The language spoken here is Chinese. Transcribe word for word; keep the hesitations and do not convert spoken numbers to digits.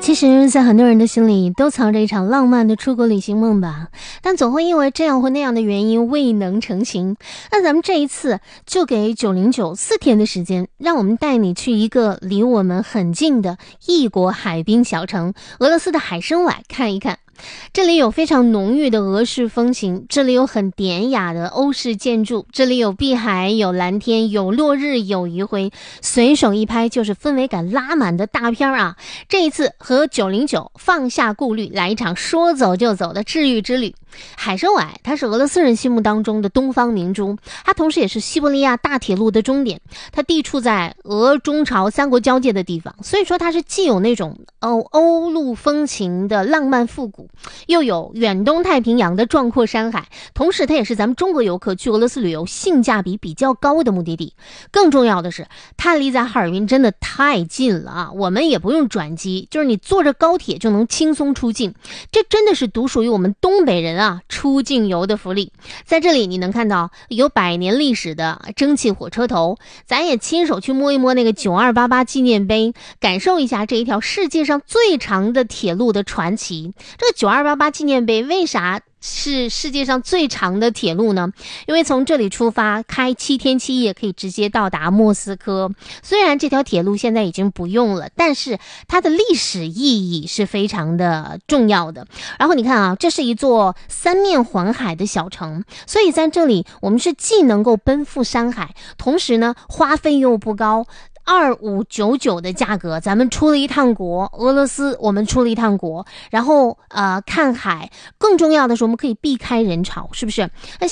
其实在很多人的心里都藏着一场浪漫的出国旅行梦吧，但总会因为这样或那样的原因未能成行。那咱们这一次就给九零九四天的时间，让我们带你去一个离我们很近的异国海滨小城俄罗斯的海参崴看一看。这里有非常浓郁的俄式风情，这里有很典雅的欧式建筑，这里有碧海，有蓝天，有落日，有余晖，随手一拍就是氛围感拉满的大片啊！这一次和九零九放下顾虑，来一场说走就走的治愈之旅。海参崴它是俄罗斯人心目当中的东方明珠，它同时也是西伯利亚大铁路的终点，它地处在俄中朝三国交界的地方，所以说它是既有那种欧欧陆风情的浪漫复古，又有远东太平洋的壮阔山海，同时它也是咱们中国游客去俄罗斯旅游性价比比较高的目的地。更重要的是，它离咱哈尔滨真的太近了啊！我们也不用转机，就是你坐着高铁就能轻松出境，这真的是独属于我们东北人啊出境游的福利。在这里你能看到有百年历史的蒸汽火车头，咱也亲手去摸一摸那个九二八八纪念碑，感受一下这一条世界上最长的铁路的传奇。这个九二八八纪念碑为啥是世界上最长的铁路呢？因为从这里出发开七天七夜可以直接到达莫斯科。虽然这条铁路现在已经不用了，但是它的历史意义是非常的重要的。然后你看啊，这是一座三面环海的小城，所以在这里我们是既能够奔赴山海，同时呢花费又不高，二五九九的价格，咱们出了一趟国，俄罗斯我们出了一趟国，然后呃看海，更重要的是我们可以避开人潮，是不是？那